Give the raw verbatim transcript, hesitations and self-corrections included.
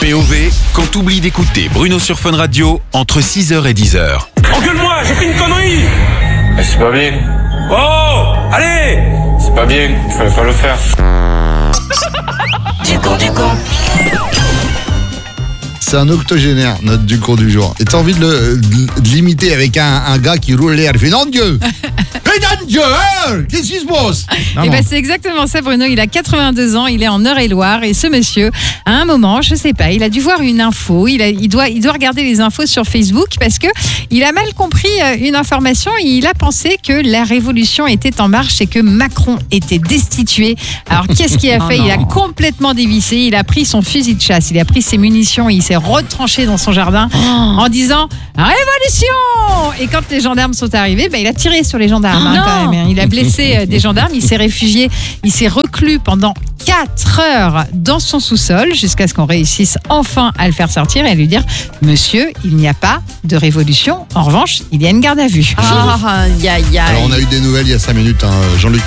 P O V, quand t'oublies d'écouter Bruno sur Fun Radio entre six heures et dix heures. Engueule-moi, j'ai fait une connerie. Mais c'est pas bien. Oh, allez. C'est pas bien, il fallait pas le faire. Du con, du con. C'est un octogénaire, notre du cours du jour. Et t'as envie de, le, de, de l'imiter avec un, un gars qui roule l'air. Il fait « Non Dieu !» « Non Dieu ! Qu'est-ce qui se passe ?» Et ben c'est exactement ça, Bruno. Il a quatre-vingt-deux ans, il est en Eure-et-Loire. Et ce monsieur, à un moment, je sais pas, il a dû voir une info. Il, a, il, doit, il doit regarder les infos sur Facebook parce que il a mal compris une information. Il a pensé que la révolution était en marche et que Macron était destitué. Alors qu'est-ce qu'il a fait ? Il a complètement dévissé. Il a pris son fusil de chasse, il a pris ses munitions, il s'est retranché dans son jardin en disant « Révolution !» Et quand les gendarmes sont arrivés, ben, il a tiré sur les gendarmes. Hein, quand même. Il a blessé des gendarmes, il s'est réfugié, il s'est reclus pendant quatre heures dans son sous-sol jusqu'à ce qu'on réussisse enfin à le faire sortir et à lui dire « Monsieur, il n'y a pas de révolution. En revanche, il y a une garde à vue. » Ah, aïe, aïe, aïe. Alors on a eu des nouvelles il y a cinq minutes, hein. Jean-Luc